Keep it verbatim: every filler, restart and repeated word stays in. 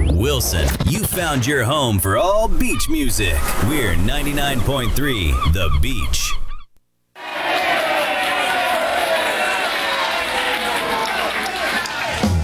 Wilson, you found your home for all beach music. We're ninety-nine point three The Beach.